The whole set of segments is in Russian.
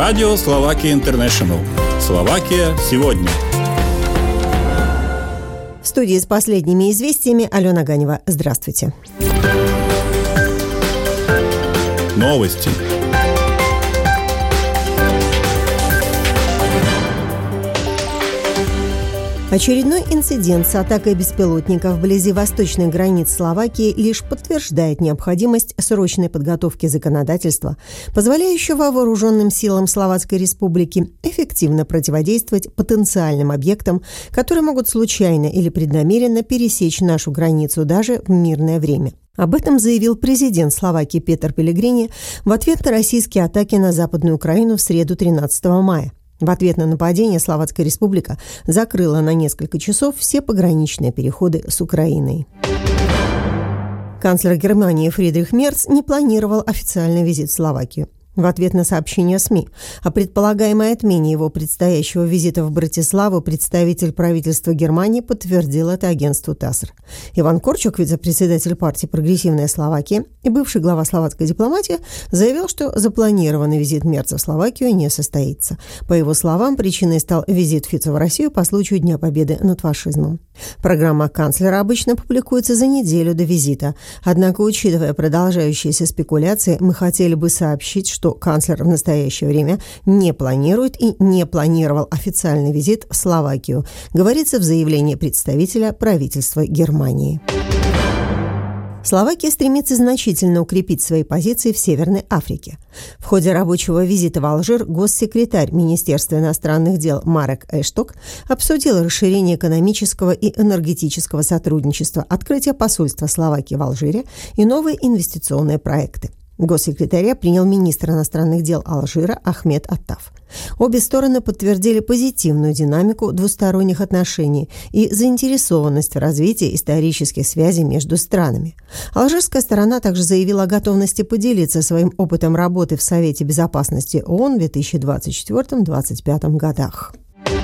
Радио Словакия Интернешнл. Словакия сегодня. В студии с последними известиями Алена Ганева. Здравствуйте. Новости. Очередной инцидент с атакой беспилотников вблизи восточных границ Словакии лишь подтверждает необходимость срочной подготовки законодательства, позволяющего вооруженным силам Словацкой Республики эффективно противодействовать потенциальным объектам, которые могут случайно или преднамеренно пересечь нашу границу даже в мирное время. Об этом заявил президент Словакии Петер Пелегрини в ответ на российские атаки на Западную Украину в среду 13 мая. В ответ на нападение Словацкая Республика закрыла на несколько часов все пограничные переходы с Украиной. Канцлер Германии Фридрих Мерц не планировал официальный визит в Словакию. В ответ на сообщение СМИ о предполагаемой отмене его предстоящего визита в Братиславу представитель правительства Германии подтвердил это агентству ТАСС. Иван Корчок, вице-председатель партии «Прогрессивная Словакия» и бывший глава словацкой дипломатии, заявил, что запланированный визит Мерца в Словакию не состоится. По его словам, причиной стал визит Фицо в Россию по случаю Дня Победы над фашизмом. Программа канцлера обычно публикуется за неделю до визита. Однако, учитывая продолжающиеся спекуляции, мы хотели бы сообщить, что канцлер в настоящее время не планирует и не планировал официальный визит в Словакию, говорится в заявлении представителя правительства Германии. Словакия стремится значительно укрепить свои позиции в Северной Африке. В ходе рабочего визита в Алжир госсекретарь Министерства иностранных дел Марек Эшток обсудил расширение экономического и энергетического сотрудничества, открытие посольства Словакии в Алжире и новые инвестиционные проекты. Госсекретаря принял министр иностранных дел Алжира Ахмед Аттаф. Обе стороны подтвердили позитивную динамику двусторонних отношений и заинтересованность в развитии исторических связей между странами. Алжирская сторона также заявила о готовности поделиться своим опытом работы в Совете Безопасности ООН в 2024-2025 годах.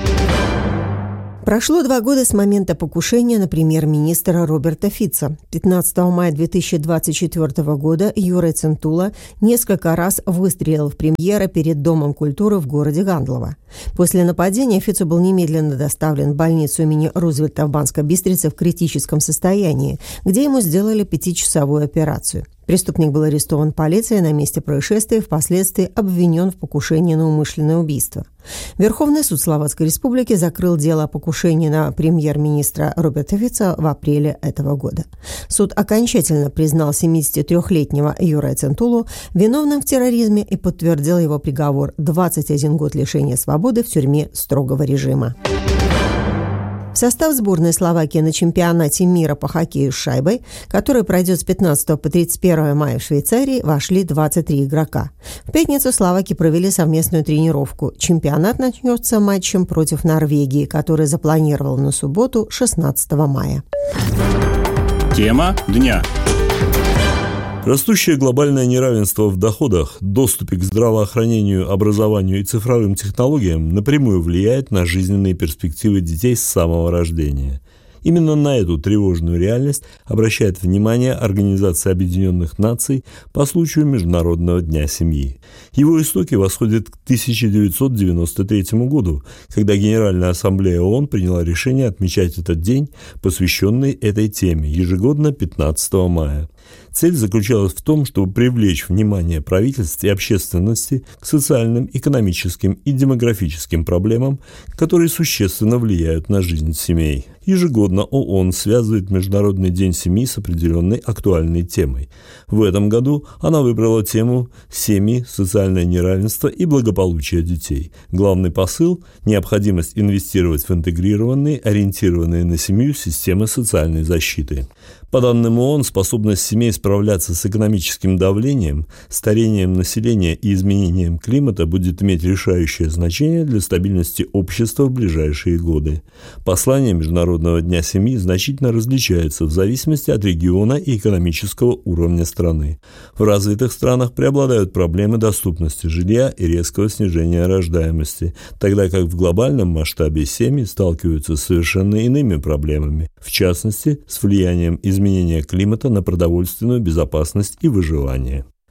Прошло 2 года с момента покушения на премьер-министра Роберта Фицо. 15 мая 2024 года Юрий Центула несколько раз выстрелил в премьера перед Домом культуры в городе Гандлово. После нападения Фицо был немедленно доставлен в больницу имени Рузвельта в Банской Бистрице в критическом состоянии, где ему сделали 5-часовую операцию. Преступник был арестован полицией на месте происшествия и впоследствии обвинен в покушении на умышленное убийство. Верховный суд Словацкой Республики закрыл дело о покушении на премьер-министра Роберта Фицо в апреле этого года. Суд окончательно признал 73-летнего Юрия Центулу виновным в терроризме и подтвердил его приговор – 21 год лишения свободы в тюрьме строгого режима. В состав сборной Словакии на чемпионате мира по хоккею с шайбой, который пройдет с 15 по 31 мая в Швейцарии, вошли 23 игрока. В пятницу словаки провели совместную тренировку. Чемпионат начнется матчем против Норвегии, который запланировал на субботу 16 мая. Тема дня. Растущее глобальное неравенство в доходах, доступе к здравоохранению, образованию и цифровым технологиям напрямую влияет на жизненные перспективы детей с самого рождения. Именно на эту тревожную реальность обращает внимание Организация Объединенных Наций по случаю Международного дня семьи. Его истоки восходят к 1993 году, когда Генеральная Ассамблея ООН приняла решение отмечать этот день, посвященный этой теме, ежегодно 15 мая. Цель заключалась в том, чтобы привлечь внимание правительств и общественности к социальным, экономическим и демографическим проблемам, которые существенно влияют на жизнь семей. Ежегодно ООН связывает Международный день семьи с определенной актуальной темой. В этом году она выбрала тему «Семьи, социальное неравенство и благополучие детей». Главный посыл – необходимость инвестировать в интегрированные, ориентированные на семью системы социальной защиты. По данным ООН, способность семей справляться с экономическим давлением, старением населения и изменением климата будет иметь решающее значение для стабильности общества в ближайшие годы. Послание Международного дня семьи значительно различается в зависимости от региона и экономического уровня страны. В развитых странах преобладают проблемы доступности жилья и резкого снижения рождаемости, тогда как в глобальном масштабе семьи сталкиваются с совершенно иными проблемами, в частности, с влиянием изменения климата на продовольственную безопасность и выживание.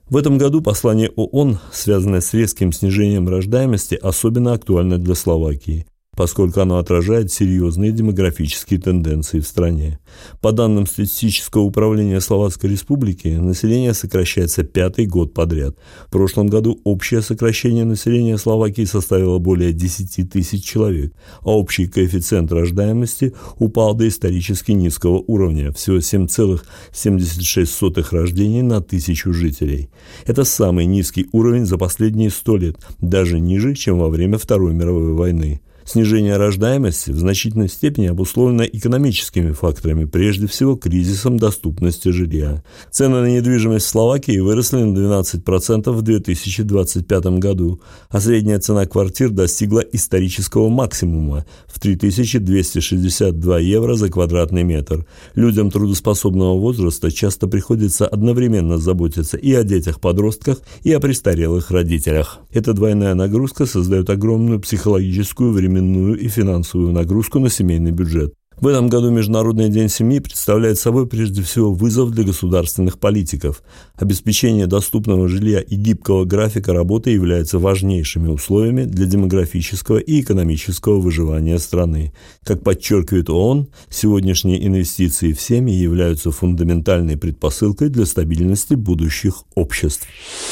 В этом году послание ООН, связанное с резким снижением рождаемости, особенно актуально для Словакии, поскольку оно отражает серьезные демографические тенденции в стране. По данным статистического управления Словацкой Республики, население сокращается 5-й год подряд. В прошлом году общее сокращение населения Словакии составило более 10 тысяч человек, а общий коэффициент рождаемости упал до исторически низкого уровня, всего 7,76 рождений на 1000 жителей. Это самый низкий уровень за последние 100 лет, даже ниже, чем во время Второй мировой войны. Снижение рождаемости в значительной степени обусловлено экономическими факторами, прежде всего кризисом доступности жилья. Цены на недвижимость в Словакии выросли на 12% в 2025 году, а средняя цена квартир достигла исторического максимума в 3262 евро за квадратный метр. Людям трудоспособного возраста часто приходится одновременно заботиться и о детях-подростках, и о престарелых родителях. Эта двойная нагрузка создает огромную психологическую, временную и финансовую нагрузку на семейный бюджет. В этом году Международный день семьи представляет собой прежде всего вызов для государственных политиков. Обеспечение доступного жилья и гибкого графика работы являются важнейшими условиями для демографического и экономического выживания страны. Как подчеркивает ООН, сегодняшние инвестиции в семьи являются фундаментальной предпосылкой для стабильности будущих обществ.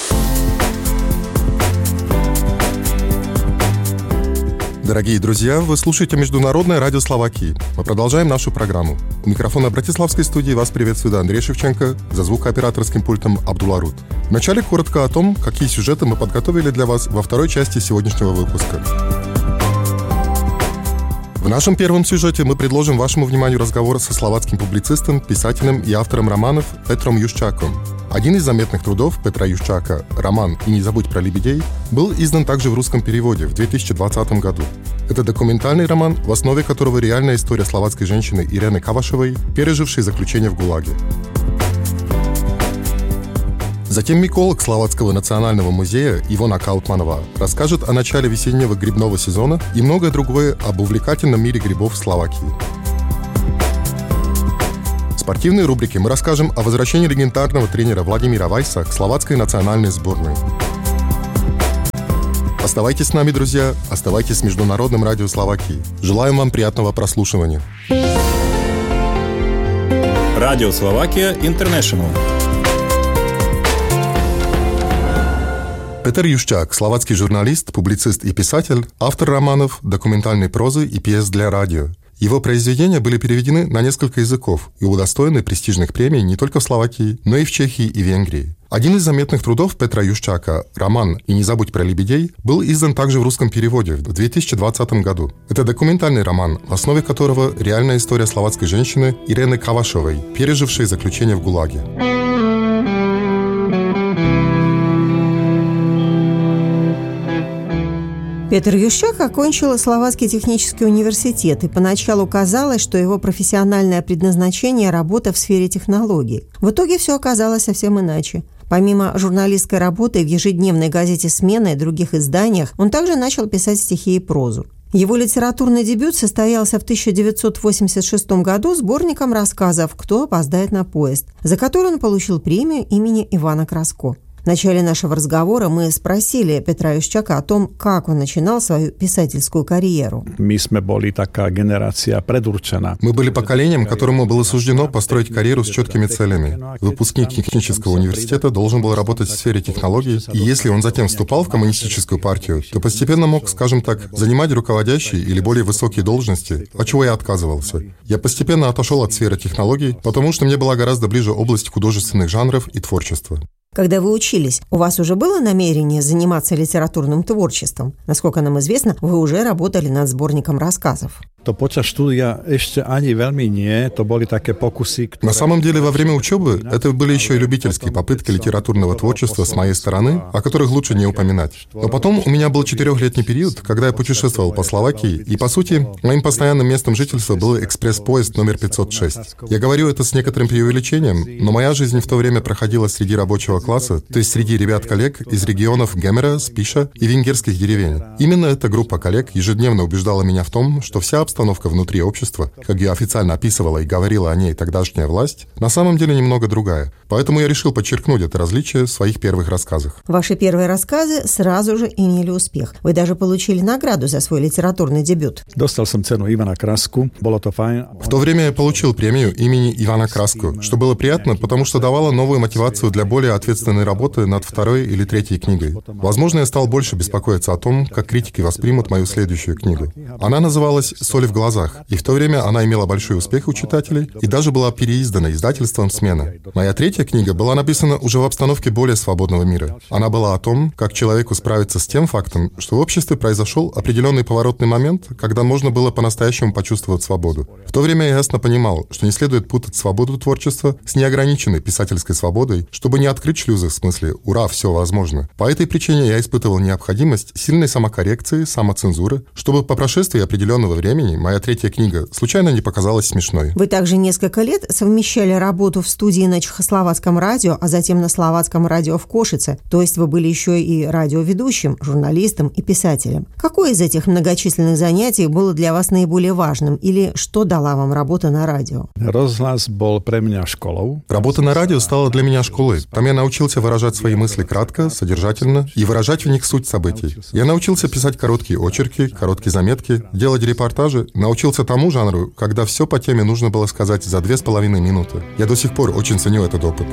Дорогие друзья, вы слушаете Международное радио Словакии. Мы продолжаем нашу программу. У микрофона Братиславской студии вас приветствует Андрей Шевченко, за звукооператорским пультом Абдуларут. Вначале коротко о том, какие сюжеты мы подготовили для вас во второй части сегодняшнего выпуска. В нашем первом сюжете мы предложим вашему вниманию разговор со словацким публицистом, писателем и автором романов Петром Юшчаком. Один из заметных трудов Петра Юшчака, роман «И не забудь про лебедей», был издан также в русском переводе в 2020 году. Это документальный роман, в основе которого реальная история словацкой женщины Ирены Кавашевой, пережившей заключение в ГУЛАГе. Затем миколог Словацкого национального музея Ивона Каутманова расскажет о начале весеннего грибного сезона и многое другое об увлекательном мире грибов в Словакии. В спортивной рубрике мы расскажем о возвращении легендарного тренера Владимира Вайса к словацкой национальной сборной. Оставайтесь с нами, друзья, оставайтесь с Международным радио Словакии. Желаем вам приятного прослушивания. Радио Словакия Интернешнл. Петр Юшчак – словацкий журналист, публицист и писатель, автор романов, документальной прозы и пьес для радио. Его произведения были переведены на несколько языков и удостоены престижных премий не только в Словакии, но и в Чехии и Венгрии. Один из заметных трудов Петра Юшчака, роман «И не забудь про лебедей», был издан также в русском переводе в 2020 году. Это документальный роман, в основе которого реальная история словацкой женщины Ирены Кавашевой, пережившей заключение в ГУЛАГе. Петр Юшчак окончил Словацкий технический университет, и поначалу казалось, что его профессиональное предназначение – работа в сфере технологий. В итоге все оказалось совсем иначе. Помимо журналистской работы в ежедневной газете «Смена» и других изданиях, он также начал писать стихи и прозу. Его литературный дебют состоялся в 1986 году сборником рассказов «Кто опоздает на поезд», за который он получил премию имени Ивана Краско. В начале нашего разговора мы спросили Петра Юшчака о том, как он начинал свою писательскую карьеру. Мы были поколением, которому было суждено построить карьеру с четкими целями. Выпускник технического университета должен был работать в сфере технологий, и если он затем вступал в коммунистическую партию, то постепенно мог, скажем так, занимать руководящие или более высокие должности, от чего я отказывался. Я постепенно отошел от сферы технологий, потому что мне была гораздо ближе область художественных жанров и творчества. Когда вы учились, у вас уже было намерение заниматься литературным творчеством? Насколько нам известно, вы уже работали над сборником рассказов. На самом деле, во время учебы это были еще и любительские попытки литературного творчества с моей стороны, о которых лучше не упоминать. Но потом у меня был 4-летний период, когда я путешествовал по Словакии, и, по сути, моим постоянным местом жительства был экспресс-поезд номер 506. Я говорю это с некоторым преувеличением, но моя жизнь в то время проходила среди рабочего класса, то есть среди ребят-коллег из регионов Гемера, Спиша и венгерских деревень. Именно эта группа коллег ежедневно убеждала меня в том, что вся обстановка обстановка внутри общества, как ее официально описывала и говорила о ней тогдашняя власть, на самом деле немного другая. Поэтому я решил подчеркнуть это различие в своих первых рассказах. Ваши первые рассказы сразу же имели успех. Вы даже получили награду за свой литературный дебют. Dostal som cenu Ivana Krasku, bolo to fajn. В то время я получил премию имени Ивана Краску, что было приятно, потому что давало новую мотивацию для более ответственной работы над второй или третьей книгой. Возможно, я стал больше беспокоиться о том, как критики воспримут мою следующую книгу. Она называлась «Соль в глазах», и в то время она имела большой успех у читателей и даже была переиздана издательством «Смена». Моя третья книга была написана уже в обстановке более свободного мира. Она была о том, как человеку справиться с тем фактом, что в обществе произошел определенный поворотный момент, когда можно было по-настоящему почувствовать свободу. В то время я ясно понимал, что не следует путать свободу творчества с неограниченной писательской свободой, чтобы не открыть шлюзы в смысле «ура, все возможно». По этой причине я испытывал необходимость сильной самокоррекции, самоцензуры, чтобы по прошествии определенного времени моя третья книга случайно не показалась смешной. Вы также несколько лет совмещали работу в студии на Чехословацком радио, а затем на Словацком радио в Кошице. То есть вы были еще и радиоведущим, журналистом и писателем. Какое из этих многочисленных занятий было для вас наиболее важным? Или что дала вам работа на радио? Rozhlas bol pre mňa školou. Работа на радио стала для меня школой. Там я научился выражать свои мысли кратко, содержательно и выражать в них суть событий. Я научился писать короткие очерки, короткие заметки, делать репортажи, научился тому жанру, когда все по теме нужно было сказать за 2,5 минуты. Я до сих пор очень ценю этот опыт.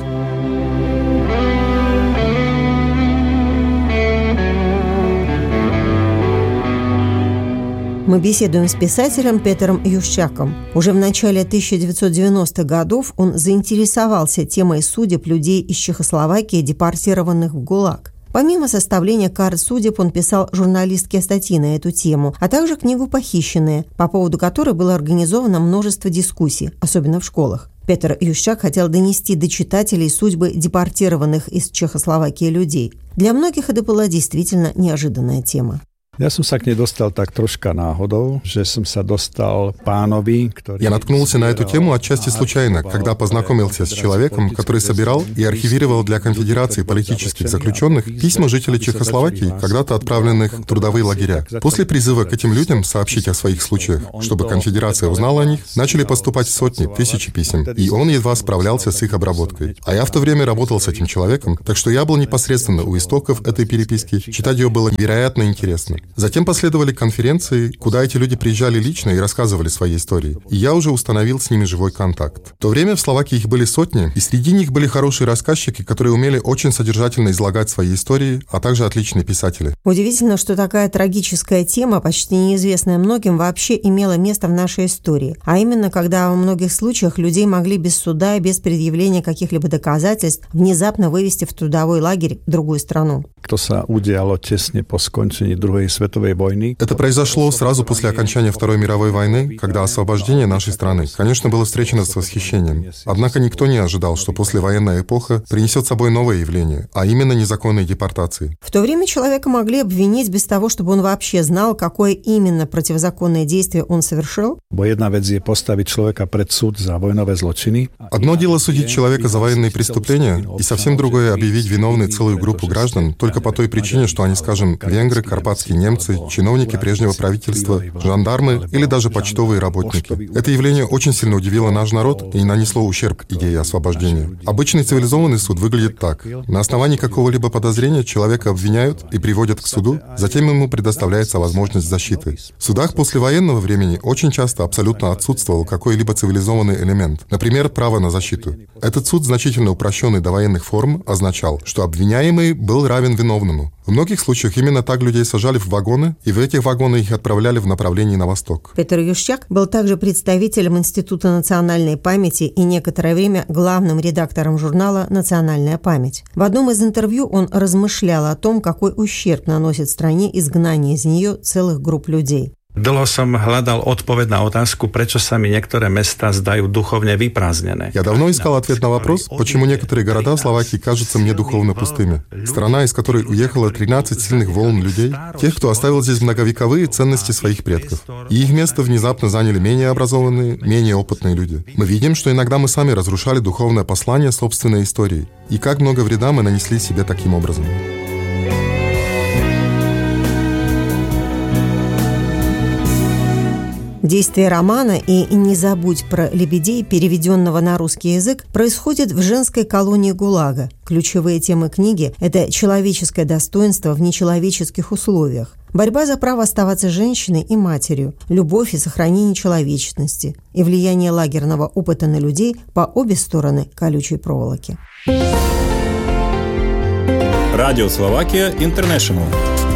Мы беседуем с писателем Петером Ющаком. Уже в начале 1990-х годов он заинтересовался темой судеб людей из Чехословакии, депортированных в ГУЛАГ. Помимо составления карт судеб, он писал журналистские статьи на эту тему, а также книгу «Похищенные», по поводу которой было организовано множество дискуссий, особенно в школах. Петер Ющак хотел донести до читателей судьбы депортированных из Чехословакии людей. Для многих это была действительно неожиданная тема. Ja som sa k nej dostal tak troška náhodou, že som sa dostal pánovi, ktorý... Я наткнулся на эту тему отчасти случайно, когда познакомился с человеком, который собирал и архивировал для Конфедерации политических заключенных письма жителей Чехословакии, когда-то отправленных в трудовые лагеря. После призыва к этим людям сообщить о своих случаях, чтобы Конфедерация узнала о них, начали поступать сотни, тысячи писем, и он едва справлялся с их обработкой. А я в то время работал с этим человеком, так что я был непосредственно у истоков этой переписки, читать ее было невероятно интересно. Затем последовали конференции, куда эти люди приезжали лично и рассказывали свои истории. И я уже установил с ними живой контакт. В то время в Словакии их были сотни, и среди них были хорошие рассказчики, которые умели очень содержательно излагать свои истории, а также отличные писатели. Удивительно, что такая трагическая тема, почти неизвестная многим, вообще имела место в нашей истории. А именно, когда во многих случаях людей могли без суда и без предъявления каких-либо доказательств внезапно вывести в трудовой лагерь в другую страну. To sa udialo tesne po skončení druhej svetovej vojny. Это произошло сразу после окончания Второй мировой войны, когда освобождение нашей страны, конечно, было встречено с восхищением. Однако никто не ожидал, что послевоенная эпоха принесет с собой новое явление, а именно незаконные депортации. В то время человека могли обвинить без того, чтобы он вообще знал, какое именно противозаконное действие он совершил. Bo jedna vec je postaviť človeka pred súd za vojnové zločiny. Одно дело судить человека за военные преступления, и совсем другое объявить виновной целую группу граждан только по той причине, что они, скажем, венгры, карпатские немцы, чиновники прежнего правительства, жандармы или даже почтовые работники. Это явление очень сильно удивило наш народ и нанесло ущерб идее освобождения. Обычный цивилизованный суд выглядит так. На основании какого-либо подозрения человека обвиняют и приводят к суду, затем ему предоставляется возможность защиты. В судах послевоенного времени очень часто абсолютно отсутствовал какой-либо цивилизованный элемент, например, право на защиту. Этот суд, значительно упрощенный до военных форм, означал, что обвиняемый был равен виновному. В многих случаях именно так людей сажали в вагоны, и в этих вагонах их отправляли в направлении на восток. Петер Ющак был также представителем Института национальной памяти и некоторое время главным редактором журнала «Национальная память». В одном из интервью он размышлял о том, какой ущерб наносит стране изгнание из нее целых групп людей. Dlho som hľadal odpoveď na otázku, prečo sa mi niektoré mestá zdajú duchovne vyprázdnené. Я давно искал ответ на вопрос, почему некоторые города Словакии кажутся мне духовно пустыми. Страна, из которой уехало 13 сильных волн людей, тех, кто оставил здесь многовековые ценности своих предков. И их место внезапно заняли менее образованные, менее опытные люди. Мы видим, что иногда мы сами разрушали духовное послание собственной истории. И как много вреда мы нанесли себе таким образом. Действие романа и «Не забудь про лебедей», переведенного на русский язык, происходит в женской колонии ГУЛАГа. Ключевые темы книги – это человеческое достоинство в нечеловеческих условиях, борьба за право оставаться женщиной и матерью, любовь и сохранение человечности и влияние лагерного опыта на людей по обе стороны колючей проволоки. Радио Словакия Интернешнл.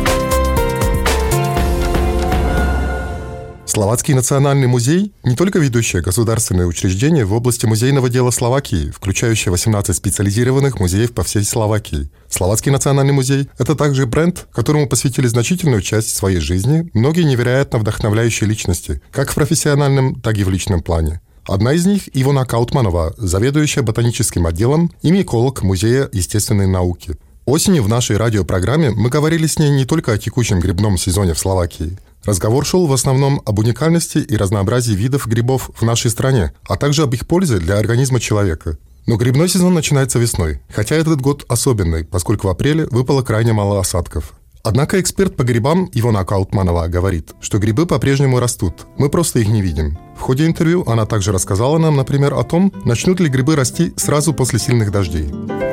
Словацкий национальный музей – не только ведущее государственное учреждение в области музейного дела Словакии, включающее 18 специализированных музеев по всей Словакии. Словацкий национальный музей – это также бренд, которому посвятили значительную часть своей жизни многие невероятно вдохновляющие личности, как в профессиональном, так и в личном плане. Одна из них – Ивона Каутманова, заведующая ботаническим отделом и миколог Музея естественной науки. Осенью в нашей радиопрограмме мы говорили с ней не только о текущем грибном сезоне в Словакии. Разговор шел в основном об уникальности и разнообразии видов грибов в нашей стране, а также об их пользе для организма человека. Но грибной сезон начинается весной, хотя этот год особенный, поскольку в апреле выпало крайне мало осадков. Однако эксперт по грибам Ивона Каутманова говорит, что грибы по-прежнему растут, мы просто их не видим. В ходе интервью она также рассказала нам, например, о том, начнут ли грибы расти сразу после сильных дождей.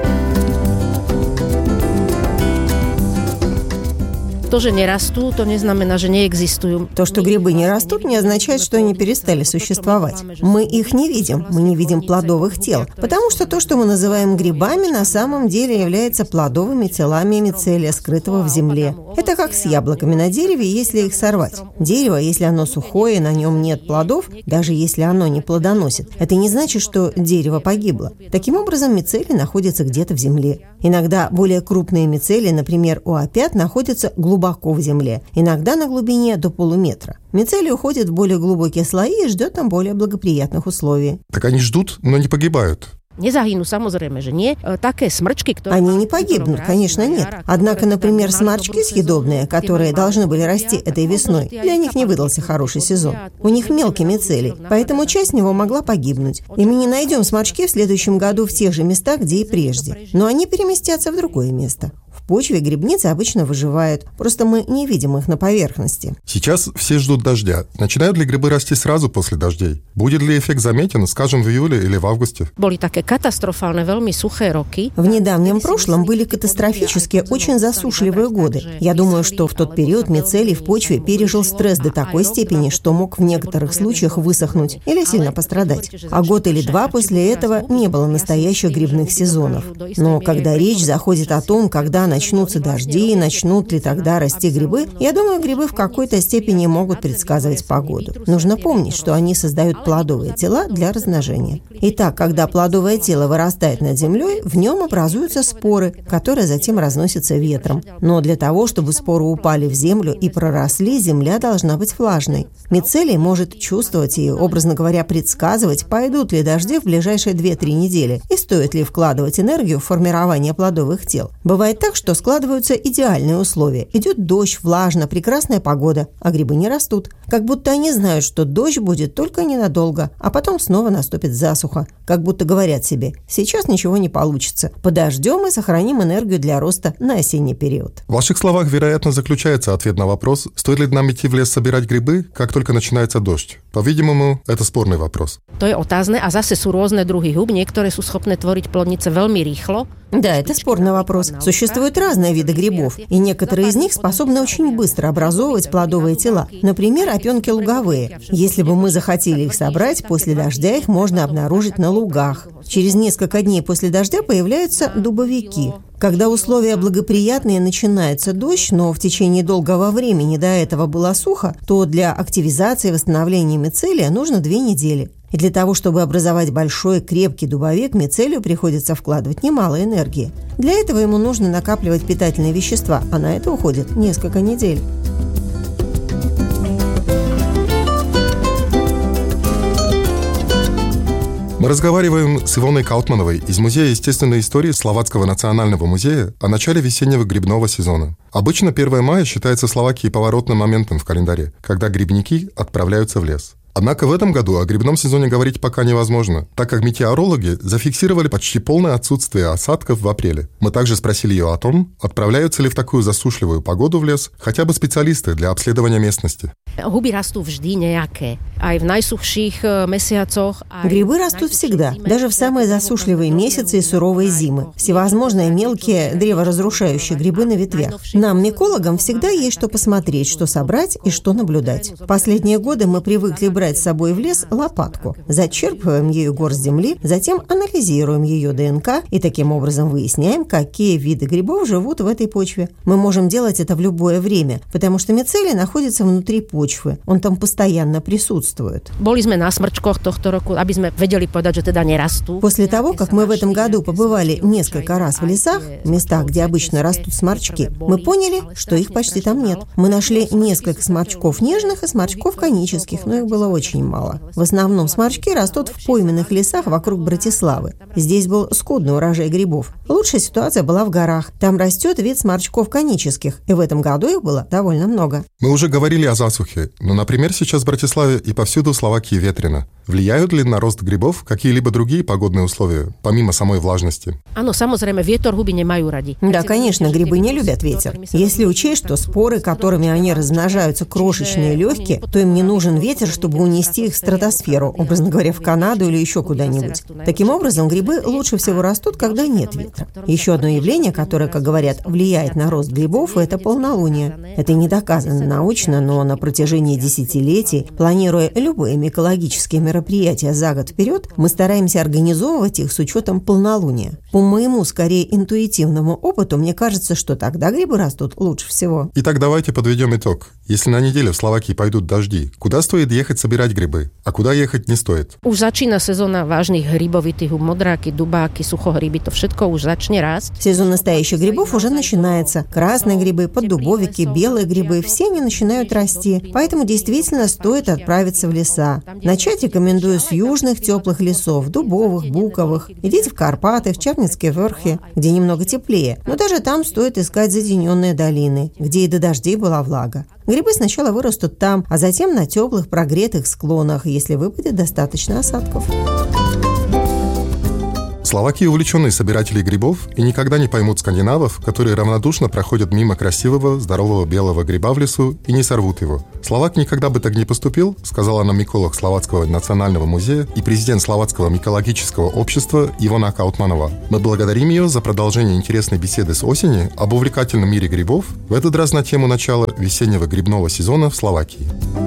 To, že nerastú, to neznamená, že neexistujú. То, что грибы не растут, не означает, что они перестали существовать. Мы их не видим, мы не видим плодовых тел, потому что то, что мы называем грибами, на самом деле является плодовыми телами мицелия, скрытого в земле. Это как с яблоками на дереве, если их сорвать. Дерево, если оно сухое и на нем нет плодов, даже если оно не плодоносит, это не значит, что дерево погибло. Таким образом, мицелий находится где-то в земле. Иногда более крупные мицелии, например, у опят, находятся глубоко в земле, иногда на глубине до полуметра. Мицелий уходит в более глубокие слои и ждет там более благоприятных условий. Так они ждут, но не погибают. Nezahynú, samozrejme, že nie. Také сморчки, которые... Они не погибнут, конечно, нет. Однако, например, сморчки съедобные, которые должны были расти этой весной, для них не выдался хороший сезон. У них мелкий мицелий, поэтому часть него могла погибнуть. И мы не найдем сморчки в следующем году в тех же местах, где и прежде. Но они переместятся в другое место. В почве грибницы обычно выживают, просто мы не видим их на поверхности. Сейчас все ждут дождя. Начинают ли грибы расти сразу после дождей? Будет ли эффект заметен, скажем, в июле или в августе? Были такие катастрофальные, veľmi сухие роки. В недавнем прошлом были катастрофические, очень засушливые годы. Я думаю, что в тот период мицелий в почве пережил стресс до такой степени, что мог в некоторых случаях высохнуть или сильно пострадать. А год или два после этого не было настоящих грибных сезонов. Но когда речь заходит о том, когда начнутся дожди и начнут ли тогда расти грибы, я думаю, грибы в какой-то степени могут предсказывать погоду. Нужно помнить, что они создают плодовые тела для размножения. Итак, когда плодовое тело вырастает над землей, в нем образуются споры, которые затем разносятся ветром. Но для того, чтобы споры упали в землю и проросли, земля должна быть влажной. Мицелий может чувствовать и, образно говоря, предсказывать, пойдут ли дожди в ближайшие 2-3 недели и стоит ли вкладывать энергию в формирование плодовых тел. Бывает так, что складываются идеальные условия. Идет дождь, влажно, прекрасная погода, а грибы не растут. Как будто они знают, что дождь будет только ненадолго, а потом снова наступит засуха. Как будто говорят себе, сейчас ничего не получится. Подождем и сохраним энергию для роста на осенний период. В ваших словах, вероятно, заключается ответ на вопрос, стоит ли нам идти в лес собирать грибы, как только начинается дождь. По-видимому, это спорный вопрос. To je otázne a zase sú rôzne druhy húb, niektoré sú schopné tvoriť plodnice veľmi rýchlo. Да, это спорный вопрос. Существуют разные виды грибов, и некоторые из них способны очень быстро образовывать плодовые тела. Например, опенки луговые. Если бы мы захотели их собрать, после дождя их можно обнаружить на лугах. Через несколько дней после дождя появляются дубовики. Когда условия благоприятные, начинается дождь, но в течение долгого времени до этого было сухо, то для активизации и восстановления мицелия нужно 2 недели. И для того, чтобы образовать большой крепкий дубовик, мицелию приходится вкладывать немало энергии. Для этого ему нужно накапливать питательные вещества, а на это уходит несколько недель. Мы разговариваем с Ивоной Каутмановой из Музея естественной истории Словацкого национального музея о начале весеннего грибного сезона. Обычно 1 мая считается в Словакии поворотным моментом в календаре, когда грибники отправляются в лес. Однако в этом году о грибном сезоне говорить пока невозможно, так как метеорологи зафиксировали почти полное отсутствие осадков в апреле. Мы также спросили ее о том, отправляются ли в такую засушливую погоду в лес хотя бы специалисты для обследования местности. Huby rastú vždy nejaké. Aj v najsuchších месяцах. Грибы растут всегда, даже в самые засушливые месяцы и суровые зимы. Всевозможные мелкие древоразрушающие грибы на ветвях. Нам, микологам, всегда есть что посмотреть, что собрать и что наблюдать. В последние годы мы привыкли брать с собой в лес лопатку. Зачерпываем ею горсть земли, затем анализируем ее ДНК и таким образом выясняем, какие виды грибов живут в этой почве. Мы можем делать это в любое время, потому что мицелий находится внутри почвы. Он там постоянно присутствует. Boli sme na smrčkoch tohto roku, aby sme vedeli povedať, že teda nerastú. После того, как мы в этом году побывали несколько раз в лесах, в местах, где обычно растут сморчки, мы поняли, что их почти там нет. Мы нашли несколько сморчков нежных и сморчков конических, но их было очень мало. В основном сморчки растут в пойменных лесах вокруг Братиславы. Здесь был скудный урожай грибов. Лучшая ситуация была в горах. Там растет вид сморчков конических, и в этом году их было довольно много. Мы уже говорили о засухе, но, например, сейчас в Братиславе и повсюду в Словакии ветрено. Влияют ли на рост грибов какие-либо другие погодные условия, помимо самой влажности? Áno, samozrejme, vietor huby nemajú radi. Да, конечно, грибы не любят ветер. Если учесть, что споры, которыми они размножаются, крошечные и легкие, то им не нужен ветер, чтобы унести их в стратосферу, образно говоря, в Канаду или еще куда-нибудь. Таким образом, грибы лучше всего растут, когда нет ветра. Еще одно явление, которое, как говорят, влияет на рост грибов, это полнолуние. Это не доказано научно, но на протяжении десятилетий, планируя любые микологические мероприятия за год вперед, мы стараемся организовывать их с учетом полнолуния. По моему, скорее, интуитивному опыту, мне кажется, что тогда грибы растут лучше всего. Итак, давайте подведем итог. Если на неделю в Словакии пойдут дожди, куда стоит ехать собирать грибы, а куда ехать не стоит? Už začína sezóna vážnych hrybovitých, modráky, dubáky, suchohryby, to všetko už začne rásť. Сезон настоящих грибов уже начинается. Красные грибы, поддубовики, белые грибы, все они начинают расти. Поэтому действительно стоит отправиться в леса. Начать рекомендую с южных теплых лесов, дубовых, буковых. Идите в Карпаты, в Черницкие верхи, где немного теплее. Но даже там стоит искать затененные долины, где и до дождей была влага. Грибы сначала вырастут там, а затем на теплых прогретых склонах, если выпадет достаточно осадков. Словаки увлеченные собиратели грибов и никогда не поймут скандинавов, которые равнодушно проходят мимо красивого, здорового белого гриба в лесу и не сорвут его. Словак никогда бы так не поступил, сказала нам миколог Словацкого национального музея и президент Словацкого микологического общества Ивона Каутманова. Мы благодарим ее за продолжение интересной беседы с осени об увлекательном мире грибов, в этот раз на тему начала весеннего грибного сезона в Словакии.